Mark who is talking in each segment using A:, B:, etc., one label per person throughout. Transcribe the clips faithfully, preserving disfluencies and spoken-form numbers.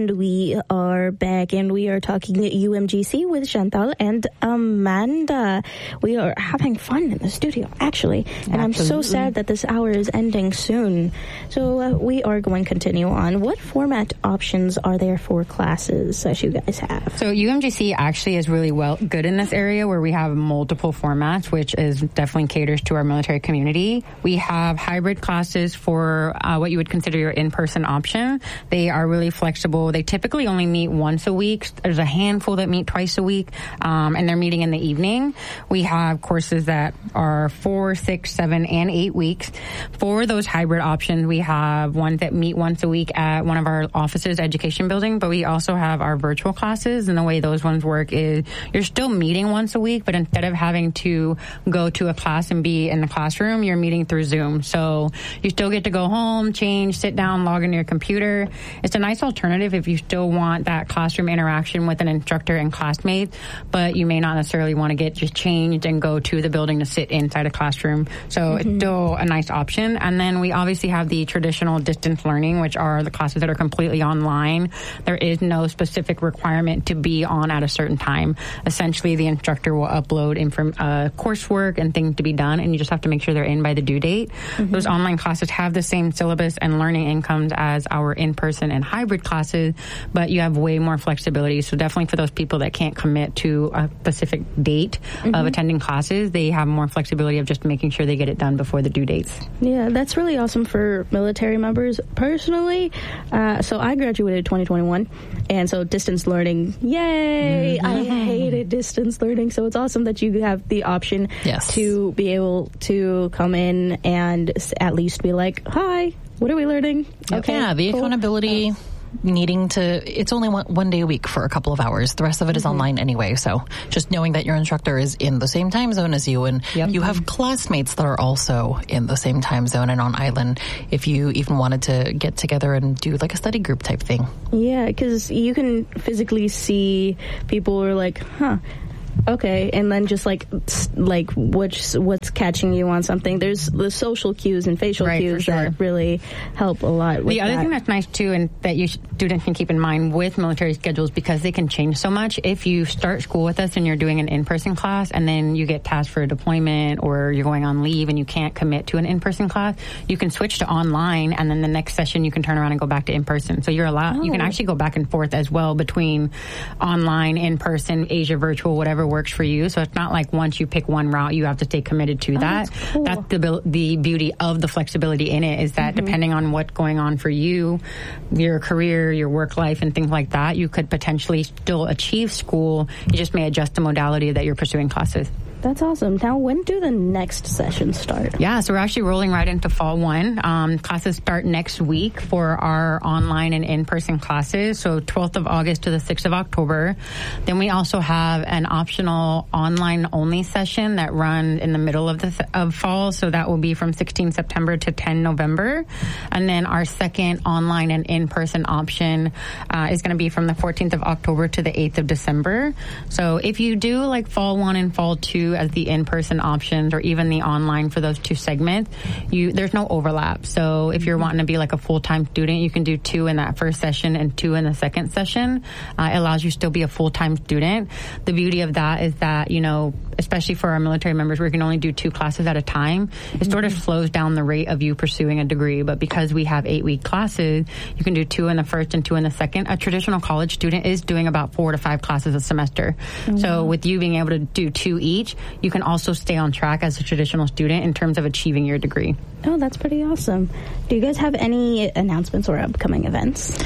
A: And we are back, and we are talking at U M G C with Chantal and Amanda. We are having fun in the studio, actually. And Absolutely. I'm so sad that this hour is ending soon. So uh, we are going to continue on. What format options are there for classes that you guys have?
B: So U M G C actually is really well good in this area where we have multiple formats, which is definitely caters to our military community. We have hybrid classes for uh, what you would consider your in-person option. They are really flexible. They typically only meet once a week. There's a handful that meet twice a week, um, and they're meeting in the evening. We have courses that are four, six, seven, and eight weeks. For those hybrid options, we have ones that meet once a week at one of our offices, education building, but we also have our virtual classes, and the way those ones work is you're still meeting once a week, but instead of having to go to a class and be in the classroom, you're meeting through Zoom. So you still get to go home, change, sit down, log into your computer. It's a nice alternative if you still want that classroom interaction with an instructor and classmates, but you may not necessarily want to get just changed and go to the building to sit inside a classroom. So mm-hmm. it's still a nice option. And then we obviously have the traditional distance learning, which are the classes that are completely online. There is no specific requirement to be on at a certain time. Essentially, the instructor will upload inform- uh, coursework and things to be done, and you just have to make sure they're in by the due date. Mm-hmm. Those online classes have the same syllabus and learning incomes as our in-person and hybrid classes, but you have way more flexibility. So definitely for those people that can't commit to a specific date mm-hmm. of attending classes, they have more flexibility of just making sure they get it done before the due dates.
A: Yeah, that's really awesome for military members. Personally, uh, so I graduated twenty twenty-one, and so distance learning, yay! Mm-hmm. I hated distance learning, so it's awesome that you have the option
C: yes.
A: to be able to come in and at least be like, hi, what are we learning?
C: Okay, yeah, the cool. accountability... Uh, needing to, it's only one, one day a week for a couple of hours. The rest of it is mm-hmm. online anyway. So just knowing that your instructor is in the same time zone as you, and yep. you have classmates that are also in the same time zone and on island, if you even wanted to get together and do like a study group type thing.
A: Yeah, because you can physically see people who are like, huh, okay, and then just like like what's what's catching you on something. There's the social cues and facial
B: right,
A: cues
B: sure.
A: that really help a lot with
B: the other
A: that.
B: thing that's nice too, and that you students can keep in mind with military schedules, because they can change so much. If you start school with us and you're doing an in-person class, and then you get tasked for a deployment or you're going on leave and you can't commit to an in-person class, you can switch to online, and then the next session you can turn around and go back to in-person. So you're allowed. Oh. You can actually go back and forth as well between online, in-person, Asia virtual, whatever works for you. So it's not like once you pick one route, you have to stay committed to
A: oh,
B: that.
A: That's, cool.
B: that's the the beauty of the flexibility in it, is that mm-hmm. depending on what's going on for you, your career, your work life, and things like that, you could potentially still achieve school. You just may adjust the modality that you're pursuing classes.
A: That's awesome. Now, when do the next sessions start?
B: Yeah, so we're actually rolling right into fall one. Um, classes start next week for our online and in-person classes, so twelfth of August to the sixth of October. Then we also have an optional online-only session that runs in the middle of the th- of fall, so that will be from sixteenth September to tenth November. And then our second online and in-person option uh, is going to be from the fourteenth of October to the eighth of December. So if you do like fall one and fall two as the in-person options, or even the online for those two segments, you there's no overlap. So if you're wanting to be like a full-time student, you can do two in that first session and two in the second session. Uh, it allows you to still be a full-time student. The beauty of that is that, you know, especially for our military members, we can only do two classes at a time. It mm-hmm. sort of slows down the rate of you pursuing a degree. But because we have eight-week classes, you can do two in the first and two in the second. A traditional college student is doing about four to five classes a semester. Mm-hmm. So with you being able to do two each, you can also stay on track as a traditional student in terms of achieving your degree.
A: Oh, that's pretty awesome. Do you guys have any announcements or upcoming events?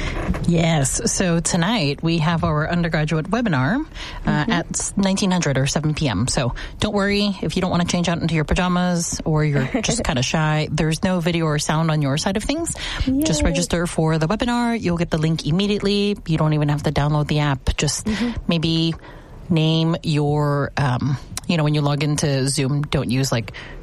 C: Yes. So tonight we have our undergraduate webinar uh, mm-hmm. at nineteen hundred or seven p.m. So don't worry if you don't want to change out into your pajamas or you're just kind of shy. There's no video or sound on your side of things. Yay. Just register for the webinar. You'll get the link immediately. You don't even have to download the app. Just mm-hmm. maybe name your... Um, you know, when you log into Zoom, don't use like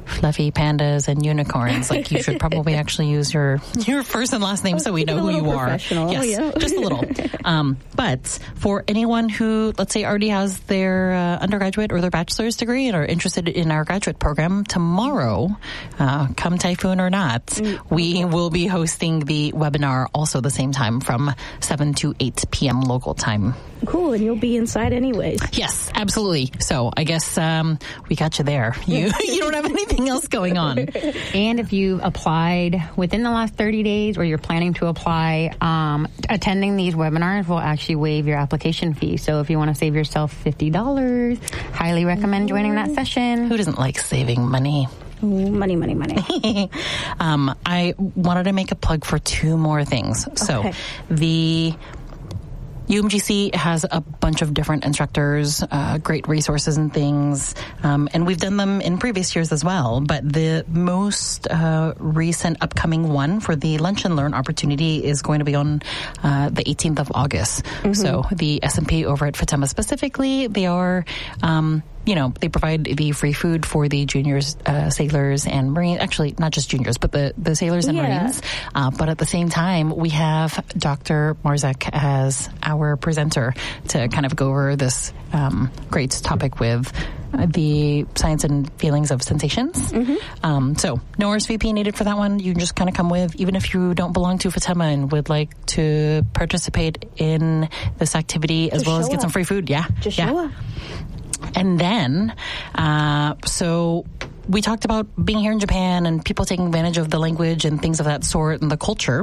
C: fluffy pandas and unicorns. Like, you should probably actually use your your first and last name so we know who you are. Yes,
A: yeah.
C: just a little. Um, but for anyone who, let's say, already has their uh, undergraduate or their bachelor's degree and are interested in our graduate program, tomorrow, uh, come typhoon or not, mm. we will be hosting the webinar also the same time from seven to eight p.m. local time.
A: Cool, and you'll be inside anyways.
C: Yes, absolutely. So I guess um, we got you there. You you don't have anything else going on.
B: And if you applied within the last thirty days or you're planning to apply, um, attending these webinars will actually waive your application fee. So if you want to save yourself fifty dollars, highly recommend joining that session.
C: Who doesn't like saving money?
A: Ooh, money, money, money.
C: um, I wanted to make a plug for two more things. So
A: okay.
C: the U M G C has a bunch of different instructors, uh, great resources and things, um, and we've done them in previous years as well. But the most uh, recent upcoming one for the Lunch and Learn opportunity is going to be on uh, the eighteenth of August. Mm-hmm. So the S and P over at Fatema specifically, they are... Um, You know, they provide the free food for the juniors, uh, sailors, and Marines. Actually, not just juniors, but the, the sailors and
A: yeah.
C: Marines. Uh, but at the same time, we have Doctor Marzek as our presenter to kind of go over this um, great topic with uh, the science and feelings of sensations. Mm-hmm. Um, so, no R S V P needed for that one. You can just kind of come with, even if you don't belong to Fatema and would like to participate in this activity as
A: just
C: well as get
A: up.
C: some free food. Yeah.
A: Just
C: yeah.
A: show up.
C: And then, uh, so we talked about being here in Japan and people taking advantage of the language and things of that sort and the culture.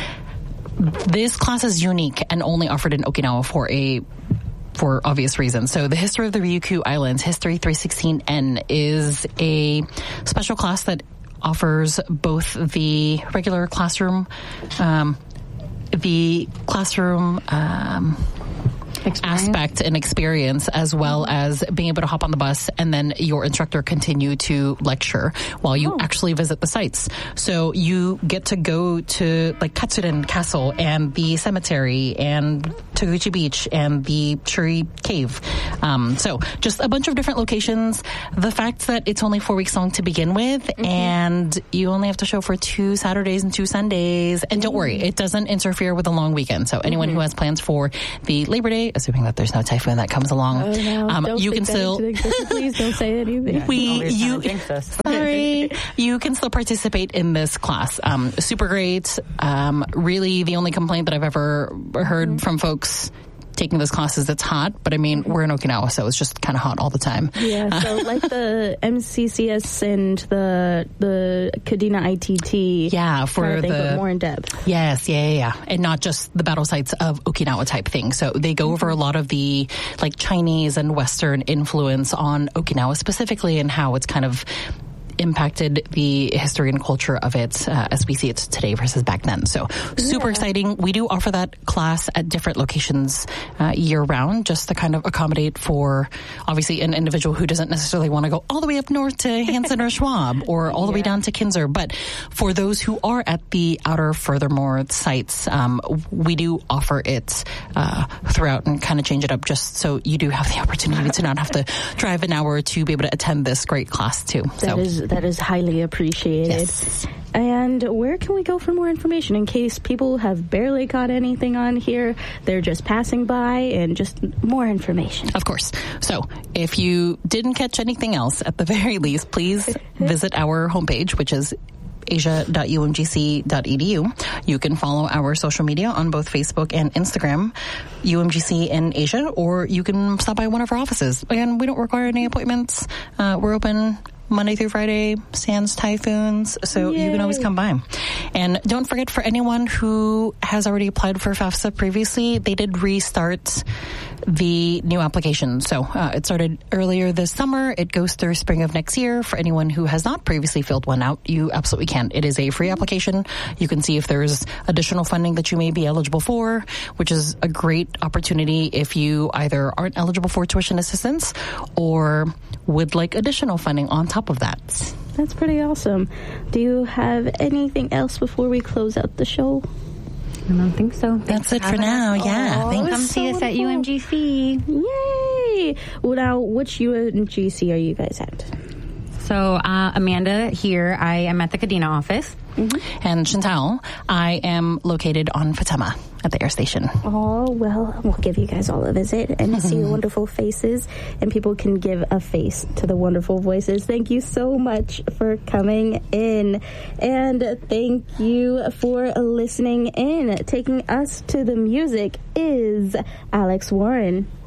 C: This class is unique and only offered in Okinawa for a for obvious reasons. So the History of the Ryukyu Islands, History three sixteen N, is a special class that offers both the regular classroom, um, the classroom... Um, Experience. aspect and experience, as well as being able to hop on the bus and then your instructor continue to lecture while you oh. actually visit the sites. So you get to go to like Katsuren Castle and the cemetery and Toguchi Beach and the Shuri Cave. Um, so just a bunch of different locations. The fact that it's only four weeks long to begin with, mm-hmm. and you only have to show for two Saturdays and two Sundays. And don't worry, it doesn't interfere with a long weekend. So anyone mm-hmm. who has plans for the Labor Day, assuming that there's no typhoon that comes along,
A: oh, no.
C: um, you can still.
A: Please don't say anything.
B: Yeah,
C: we you sorry you can still participate in this class. Um, super great. Um, really, the only complaint that I've ever heard mm-hmm. from folks taking this class is it's hot, but I mean, we're in Okinawa, so it's just kind of hot all the time.
A: Yeah, so like the M C C S and the the Kadena I T T.
C: Yeah, for
A: kind of thing,
C: the
A: but more in depth.
C: Yes, yeah, yeah, yeah, and not just the battle sites of Okinawa type thing. So they go over a lot of the like Chinese and Western influence on Okinawa specifically, and how it's kind of impacted the history and culture of it uh, as we see it today versus back then. So super yeah. exciting. We do offer that class at different locations uh, year round, just to kind of accommodate for obviously an individual who doesn't necessarily want to go all the way up north to Hansen or Schwab or all the yeah. way down to Kinzer. But for those who are at the outer furthermore sites, um, we do offer it uh, throughout and kind of change it up just so you do have the opportunity to not have to drive an hour to be able to attend this great class too.
A: That
C: so.
A: is That is highly appreciated.
C: Yes.
A: And where can we go for more information in case people have barely caught anything on here? They're just passing by and just more information.
C: Of course. So if you didn't catch anything else, at the very least, please visit our homepage, which is asia dot u m g c dot e d u. You can follow our social media on both Facebook and Instagram, U M G C in Asia, or you can stop by one of our offices. Again, we don't require any appointments. Uh, we're open Monday through Friday, sans typhoons, so Yay. You can always come by. And don't forget, for anyone who has already applied for FAFSA previously, they did restart the new application. So uh, it started earlier this summer. It goes through spring of next year. For anyone who has not previously filled one out, you absolutely can. It is a free application. You can see if there's additional funding that you may be eligible for, which is a great opportunity if you either aren't eligible for tuition assistance or would like additional funding on top of that.
A: That's pretty awesome. Do you have anything else before we close out the show?
B: I don't think so.
C: That's it for now.
B: Us.
C: Yeah.
A: Oh,
C: Thanks.
B: Come
A: so
B: see us at
A: wonderful.
B: U M G C.
A: Yay! Well, now, which U M G C are you guys at?
B: So uh, Amanda here, I am at the Kadena office.
C: Mm-hmm. And Chantal, I am located on Fatema at the air station.
A: Oh, well, we'll give you guys all a visit and see your wonderful faces, and people can give a face to the wonderful voices. Thank you so much for coming in, and thank you for listening in. Taking us to the music is Alex Warren.